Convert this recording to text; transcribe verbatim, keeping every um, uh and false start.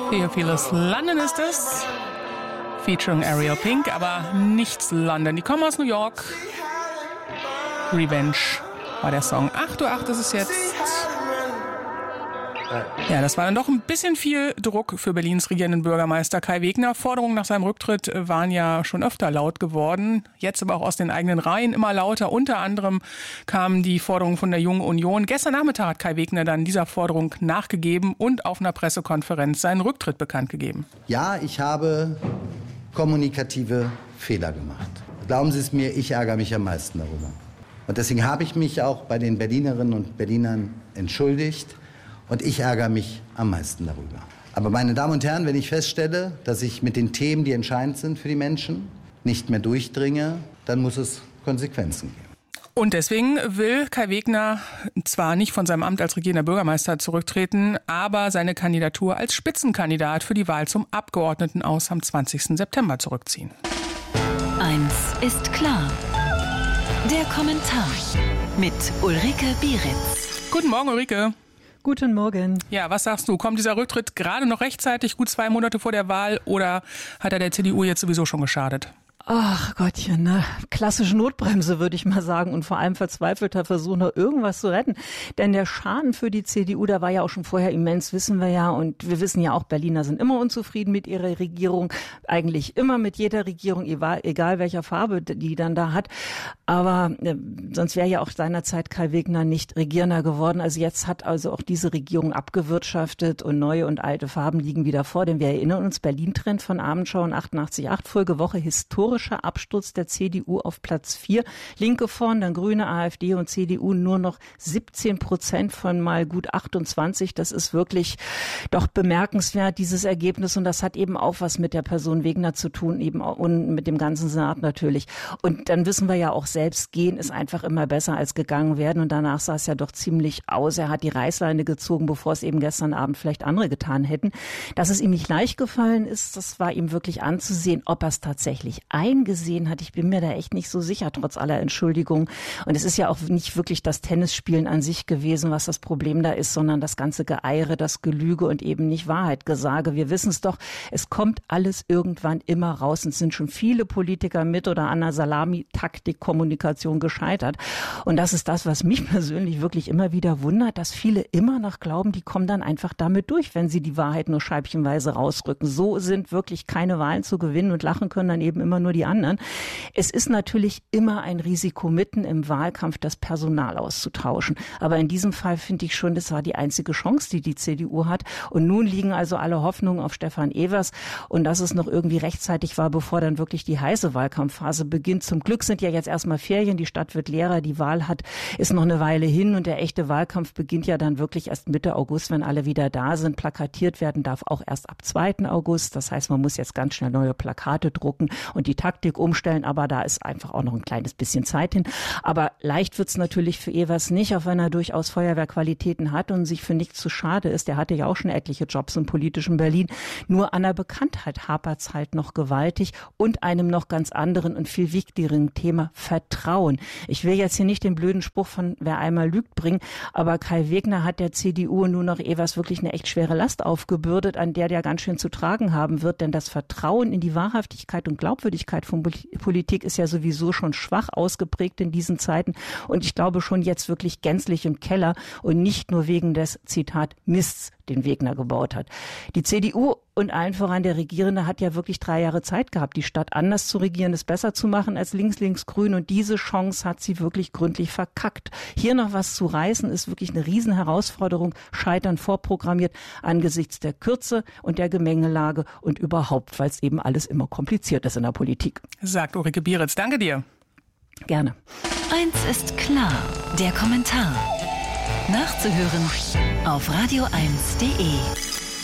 Theophilus London ist es, featuring Ariel Pink, aber nichts London. Die kommen aus New York. Revenge war der Song. acht Uhr acht ist es jetzt. Ja, das war dann doch ein bisschen viel Druck für Berlins regierenden Bürgermeister Kai Wegner. Forderungen nach seinem Rücktritt waren ja schon öfter laut geworden, jetzt aber auch aus den eigenen Reihen immer lauter. Unter anderem kamen die Forderungen von der Jungen Union. Gestern Nachmittag hat Kai Wegner dann dieser Forderung nachgegeben und auf einer Pressekonferenz seinen Rücktritt bekannt gegeben. Ja, ich habe kommunikative Fehler gemacht. Glauben Sie es mir, ich ärgere mich am meisten darüber. Und deswegen habe ich mich auch bei den Berlinerinnen und Berlinern entschuldigt. Und ich ärgere mich am meisten darüber. Aber meine Damen und Herren, wenn ich feststelle, dass ich mit den Themen, die entscheidend sind für die Menschen, nicht mehr durchdringe, dann muss es Konsequenzen geben. Und deswegen will Kai Wegner zwar nicht von seinem Amt als regierender Bürgermeister zurücktreten, aber seine Kandidatur als Spitzenkandidat für die Wahl zum Abgeordnetenhaus am zwanzigsten September zurückziehen. Eins ist klar. Der Kommentar mit Ulrike Bieritz. Guten Morgen, Ulrike. Guten Morgen. Ja, was sagst du? Kommt dieser Rücktritt gerade noch rechtzeitig, gut zwei Monate vor der Wahl, oder hat er der C D U jetzt sowieso schon geschadet? Ach Gottchen, ne? Klassische Notbremse, würde ich mal sagen, und vor allem verzweifelter Versuch, noch irgendwas zu retten. Denn der Schaden für die C D U, der war ja auch schon vorher immens, wissen wir ja. Und wir wissen ja auch, Berliner sind immer unzufrieden mit ihrer Regierung, eigentlich immer mit jeder Regierung, egal welcher Farbe die dann da hat. Aber äh, sonst wäre ja auch seinerzeit Kai Wegner nicht Regierender geworden. Also jetzt hat also auch diese Regierung abgewirtschaftet und neue und alte Farben liegen wieder vor. Denn wir erinnern uns, Berlin-Trend von Abendschau und achtundachtzig Komma acht, Folgewoche, historisch Absturz der C D U auf Platz vier. Linke vorn, dann Grüne, AfD und C D U nur noch siebzehn Prozent von mal gut achtundzwanzig. Das ist wirklich doch bemerkenswert, dieses Ergebnis. Und das hat eben auch was mit der Person Wegner zu tun, eben auch, und mit dem ganzen Senat natürlich. Und dann wissen wir ja auch selbst, gehen ist einfach immer besser als gegangen werden. Und danach sah es ja doch ziemlich aus. Er hat die Reißleine gezogen, bevor es eben gestern Abend vielleicht andere getan hätten. Dass es ihm nicht leicht gefallen ist, das war ihm wirklich anzusehen. Ob er es tatsächlich eingesehen hat, ich bin mir da echt nicht so sicher, trotz aller Entschuldigungen. Und es ist ja auch nicht wirklich das Tennisspielen an sich gewesen, was das Problem da ist, sondern das ganze Geeire, das Gelüge und eben nicht Wahrheitgesage. Wir wissen es doch, es kommt alles irgendwann immer raus. Und es sind schon viele Politiker mit oder an der Salami-Taktik-Kommunikation gescheitert. Und das ist das, was mich persönlich wirklich immer wieder wundert, dass viele immer noch glauben, die kommen dann einfach damit durch, wenn sie die Wahrheit nur scheibchenweise rausrücken. So sind wirklich keine Wahlen zu gewinnen und lachen können dann eben immer nur die anderen. Es ist natürlich immer ein Risiko, mitten im Wahlkampf das Personal auszutauschen. Aber in diesem Fall finde ich schon, das war die einzige Chance, die die C D U hat. Und nun liegen also alle Hoffnungen auf Stefan Evers und dass es noch irgendwie rechtzeitig war, bevor dann wirklich die heiße Wahlkampfphase beginnt. Zum Glück sind ja jetzt erstmal Ferien, die Stadt wird leerer, die Wahl hat, ist noch eine Weile hin und der echte Wahlkampf beginnt ja dann wirklich erst Mitte August, wenn alle wieder da sind. Plakatiert werden darf auch erst ab zweiten August. Das heißt, man muss jetzt ganz schnell neue Plakate drucken und die Taktik umstellen, aber da ist einfach auch noch ein kleines bisschen Zeit hin. Aber leicht wird's natürlich für Evers nicht, auch wenn er durchaus Feuerwehrqualitäten hat und sich für nichts zu schade ist. Der hatte ja auch schon etliche Jobs im politischen Berlin. Nur an der Bekanntheit hapert's halt noch gewaltig und einem noch ganz anderen und viel wichtigeren Thema Vertrauen. Ich will jetzt hier nicht den blöden Spruch von wer einmal lügt bringen, aber Kai Wegner hat der C D U nur noch Evers wirklich eine echt schwere Last aufgebürdet, an der der ganz schön zu tragen haben wird, denn das Vertrauen in die Wahrhaftigkeit und Glaubwürdigkeit von Politik ist ja sowieso schon schwach ausgeprägt in diesen Zeiten und ich glaube schon jetzt wirklich gänzlich im Keller und nicht nur wegen des, Zitat, Mists, den Wegner gebaut hat. Die C D U und allen voran der Regierende hat ja wirklich drei Jahre Zeit gehabt, die Stadt anders zu regieren, es besser zu machen als links, links, grün und diese Chance hat sie wirklich gründlich verkackt. Hier noch was zu reißen ist wirklich eine Riesenherausforderung, Scheitern vorprogrammiert angesichts der Kürze und der Gemengelage und überhaupt, weil es eben alles immer kompliziert ist in der Politik. Sagt Ulrike Bieritz. Danke dir. Gerne. Eins ist klar, der Kommentar. Nachzuhören auf radio eins punkt de.